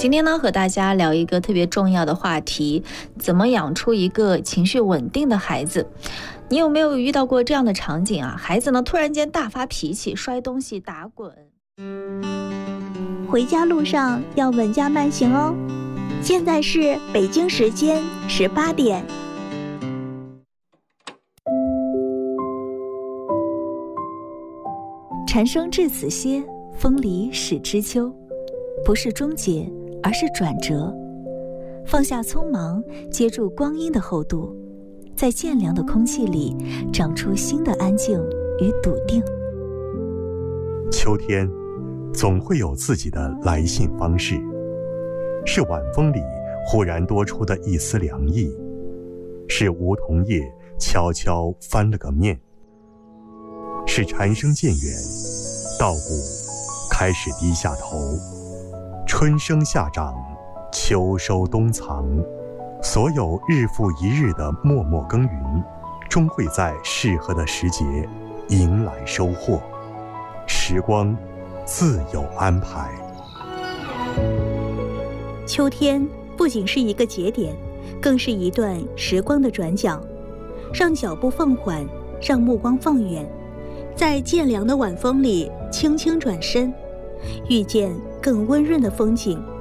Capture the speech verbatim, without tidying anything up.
今天呢，和大家聊一个特别重要的话题，怎么养出一个情绪稳定的孩子。你有没有遇到过这样的场景啊？孩子呢突然间大发脾气，摔东西打滚。 回家路上要稳驾慢行哦。现在是北京时间十八点。 蝉声至此歇，风里始知秋。不是终结，而是转折。放下匆忙，接住光阴的厚度，在渐凉的空气里长出新的安静与笃定。 秋天总会有自己的来信方式，是晚风里忽然多出的一丝凉意，是梧桐叶悄悄翻了个面，是蝉声渐远，稻谷开始低下头，春生夏长，秋收冬藏，所有日复一日的默默耕耘，终会在适合的时节迎来收获。时光自有安排。 秋天不仅是一个节点，更是一段时光的转角，让脚步放缓，让目光放远，在渐凉的晚风里轻轻转身，遇见更温润的风景。